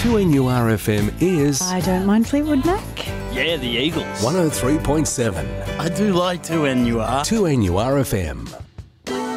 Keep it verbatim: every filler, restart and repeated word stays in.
two N U R F M is I don't mind Fleetwood Mac. Yeah, the Eagles. one oh three point seven. I do like two N U R. two N U R F M.